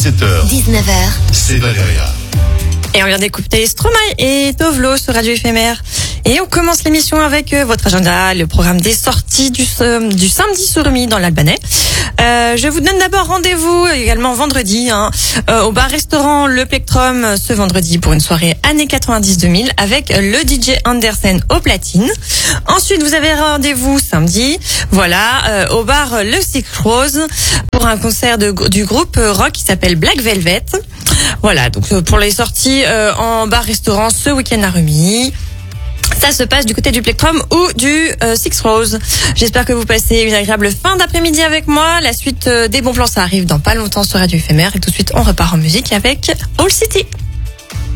17h, 19h, c'est Valéria. Et on vient d'écouter Stromae et Tovlo sur Radio Éphémère. Et on commence l'émission avec votre agenda, le programme des sorties du samedi Surmi dans l'Albanais. Je vous donne d'abord rendez-vous également vendredi au bar-restaurant Le Plectrum ce vendredi pour une soirée années 90-2000 avec le DJ Andersen au platine. Ensuite, vous avez rendez-vous samedi, au bar Le Six Rose pour un concert du groupe rock qui s'appelle Black Velvet. Voilà, donc pour les sorties en bar-restaurant ce week-end à Remy. Ça se passe du côté du Plectrum ou du Six Rose. J'espère que vous passez une agréable fin d'après-midi avec moi. La suite des bons plans, ça arrive dans pas longtemps sur Radio Éphémère. Et tout de suite, on repart en musique avec All City.